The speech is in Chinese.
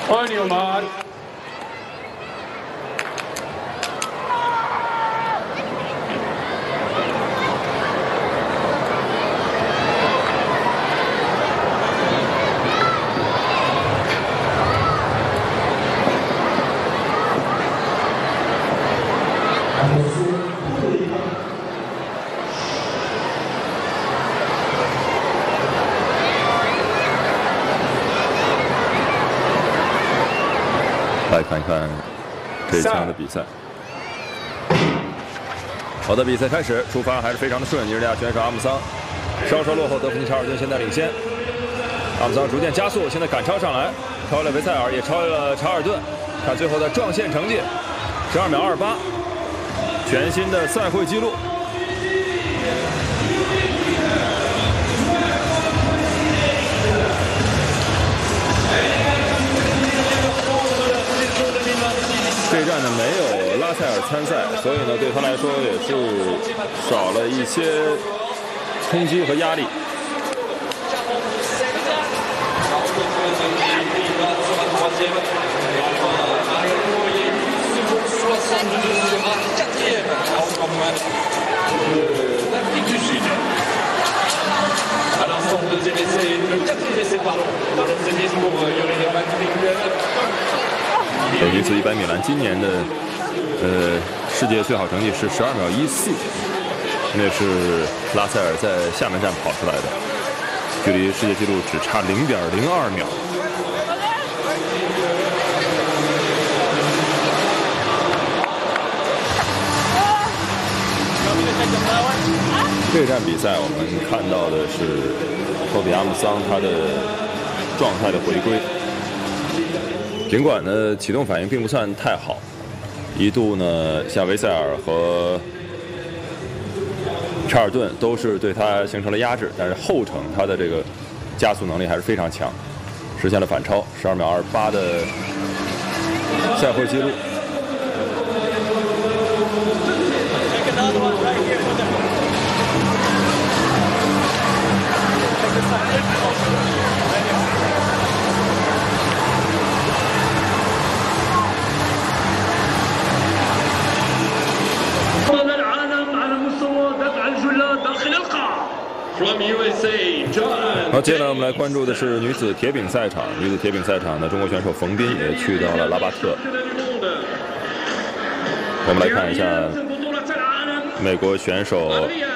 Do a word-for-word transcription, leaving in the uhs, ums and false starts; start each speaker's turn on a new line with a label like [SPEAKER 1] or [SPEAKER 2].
[SPEAKER 1] On your mark.
[SPEAKER 2] 来看一看这一场的比赛。好的，比赛开始，出发还是非常的顺。尼日利亚选手阿姆桑稍稍落后，德弗尼查尔顿现在领先。阿姆桑逐渐加速，现在赶超上来，超越了维塞尔，也超越了查尔顿。看最后的撞线成绩，十二秒二八，全新的赛会纪录。 这一站呢没有拉塞尔参赛，所以呢对他来说也是少了一些冲击和压力。德尼斯一百米栏今年的呃世界最好成绩是十二秒一四，那是拉塞尔在厦门站跑出来的，距离世界纪录只差零点零二秒。这站比赛我们看到的是托比阿姆桑他的状态的回归。 尽管呢启动反应并不算太好，一度呢像维塞尔和查尔顿都是对他形成了压制，但是后程他的这个加速能力还是非常强，实现了反超，十二秒二八的赛会纪录。好，接下来我们来关注的是女子铁饼赛场。女子铁饼赛场呢，中国选手冯彬也去到了拉巴特。我们来看一下美国选手